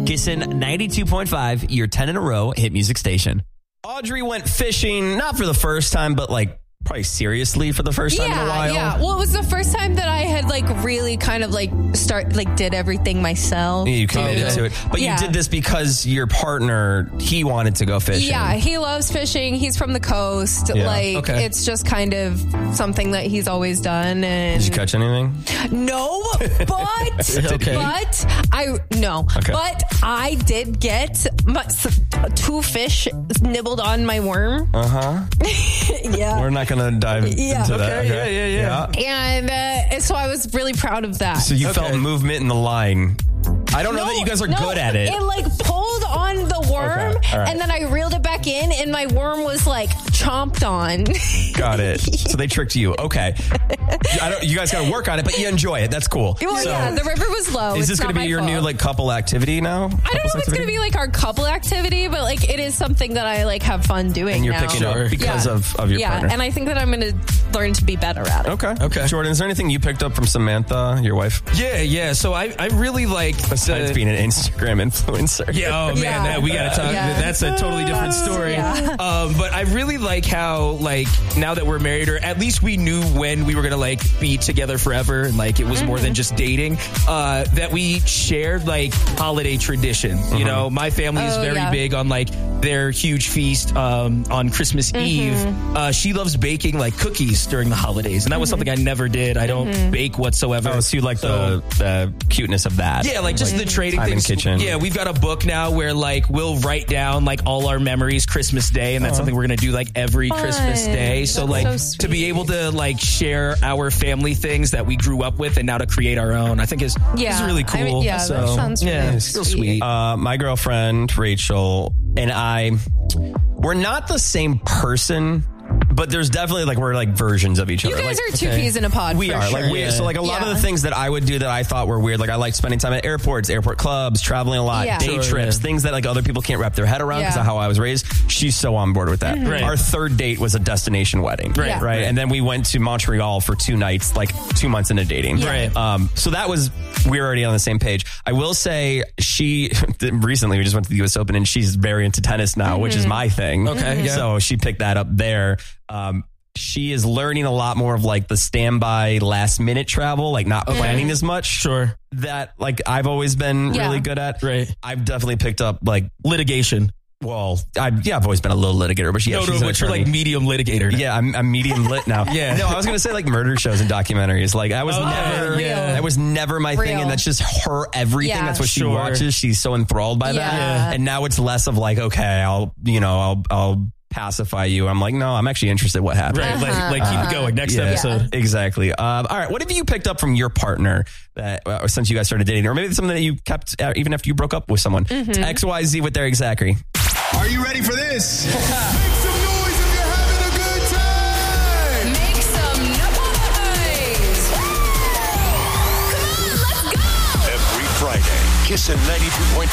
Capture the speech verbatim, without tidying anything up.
Kissin' ninety-two point five, your ten in a row hit music station. Audrey went fishing, not for the first time, but like probably seriously for the first time yeah, in a while. Yeah, well, it was the first time that I had like really kind of like start like did everything myself. You committed to, to it. But yeah. you did this because your partner, he wanted to go fishing. Yeah, he loves fishing. He's from the coast. Yeah. Like, Okay. it's just kind of something that he's always done. And Did you catch anything? No, but Okay. but I no, Okay. but I did get my, two fish nibbled on my worm. Uh huh. Yeah. We're not going to dive Yeah. into that. Okay, Okay. yeah, yeah, And uh, so I was really proud of that. So you felt movement in the line. I don't know that you guys are no, good at it. It like pulled on the worm, Okay, all right. and then I reeled it back in, and my worm was like chomped on. Got it. So they tricked you. Okay. I don't, you guys got to work on it, but you enjoy it. That's cool. Well, So, yeah, the river was low. Is this It's going not to be my your fault. new like couple activity now? I don't know if it's going to be like our couple activity, but like it is something that I like have fun doing. And you're now. picking up because Yeah. of, of your yeah, partner. and I think that I'm going to learn to be better at it. Okay. Okay. Jordan, is there anything you picked up from Samantha, your wife? Yeah, yeah. So I, I really like besides being an Instagram influencer. Yeah. Oh man, Yeah. that, we gotta talk. Yeah. That's a totally different story. Yeah. Um, but I really like how like now that we're married, or at least we knew when we were gonna like be together forever, and like it was more than just dating. Uh, that we shared like holiday tradition. Mm-hmm. You know, my family is Oh, very yeah. big on like their huge feast um, on Christmas Mm-hmm. Eve. Uh, she loves baking like cookies during the holidays, and that was something I never did. I don't Mm-hmm. bake whatsoever. Oh, so you like the, the cuteness of that. Yeah, like just the trading time in things. kitchen. Yeah, we've got a book now where like we'll write down like all our memories Christmas Day, and that's Aw. something we're gonna do like every Fun. Christmas Day. So That's like so to be able to like share our family things that we grew up with and now to create our own, I think is Yeah, is really I cool. mean, yeah, that so, sounds really yeah, it's real sweet. Uh, my girlfriend, Rachel, and I, we're not the same person, but there's definitely like, we're like versions of each You other. guys Like, are two peas in a pod. We for are sure. like we so like a lot Yeah. of the things that I would do that I thought were weird. Like I like spending time at airports, airport clubs, traveling a lot, Yeah. day Sure, trips, yeah. things that like other people can't wrap their head around because Yeah. of how I was raised. She's so on board with that. Mhm. Right. Our third date was a destination wedding, Right. Yeah. right, and then we went to Montreal for two nights, like two months into dating. Yeah. Right. Um, so that was we were already on the same page. I will say she recently we just went to the U S Open and she's very into tennis now, which is my thing. Okay, yeah. So she picked that up there. Um, she is learning a lot more of like the standby last minute travel, like not planning as much. Sure. That like I've always been Yeah. really good at. Right. I've definitely picked up like, Litigation. well, I, yeah, I've always been a little litigator, but yeah, no, she's no, an but you're like attorney. medium litigator. now. Yeah, I'm, I'm medium lit now. Yeah. No, I was going to say like murder shows and documentaries. Like I was Oh, never, yeah. that was never my thing. Real. And that's just her everything. Yeah. That's what she Sure. watches. She's so enthralled by that. Yeah. And now it's less of like, okay, I'll, you know, I'll, I'll pacify you. I'm like, no, I'm actually interested what happened. Right. Like, like keep it going. Next Yeah, episode. exactly. Um, all right. What have you picked up from your partner that uh, since you guys started dating, or maybe something that you kept uh, even after you broke up with someone? X Y Z with Derek Zachary. Are you ready for this? Make some noise if you're having a good time. Make some noise. Come on, let's go. Every Friday, Kissin' ninety-two point